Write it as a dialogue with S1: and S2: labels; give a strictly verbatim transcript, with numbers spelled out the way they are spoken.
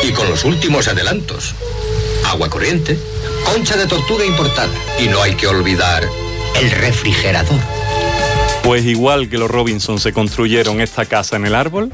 S1: Y con los últimos adelantos. Agua corriente, concha de tortuga importada. Y no hay que olvidar el refrigerador.
S2: Pues igual que los Robinson se construyeron esta casa en el árbol,